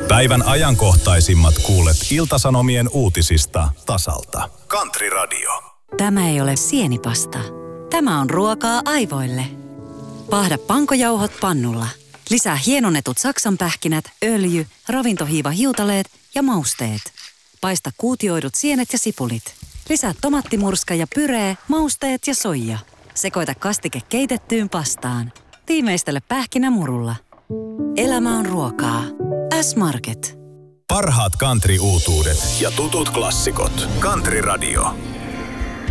Päivän ajankohtaisimmat kuulet Ilta-Sanomien uutisista tasalta. Country Radio. Tämä ei ole sienipasta. Tämä on ruokaa aivoille. Paahda pankojauhot pannulla. Lisää hienonnetut saksanpähkinät, öljy, ravintohiivahiutaleet ja mausteet. Paista kuutioidut sienet ja sipulit. Lisää tomattimurska ja pyree, mausteet ja soija. Sekoita kastike keitettyyn pastaan. Tiimeistele pähkinämurulla. Elämä on ruokaa. S-Market. Parhaat country-uutuudet ja tutut klassikot. Country Radio.